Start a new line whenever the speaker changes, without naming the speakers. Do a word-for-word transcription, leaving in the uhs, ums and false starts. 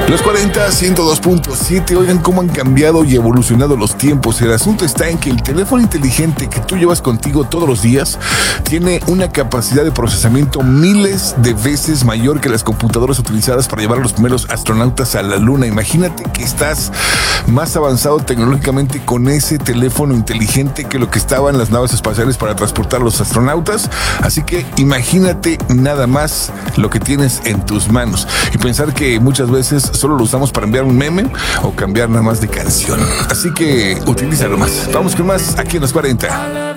Los cuarenta, ciento dos punto siete. Oigan cómo han cambiado y evolucionado los tiempos. El asunto está en que el teléfono inteligente que tú llevas contigo todos los días tiene una capacidad de procesamiento miles de veces mayor que las computadoras utilizadas para llevar a los primeros astronautas a la luna. Imagínate que estás más avanzado tecnológicamente con ese teléfono inteligente que lo que estaban las naves espaciales para transportar a los astronautas. Así que imagínate nada más lo que tienes en tus manos y pensar que muchas veces solo lo usamos para enviar un meme o cambiar nada más de canción. Así que utilízalo más. Vamos con más aquí en los cuarenta.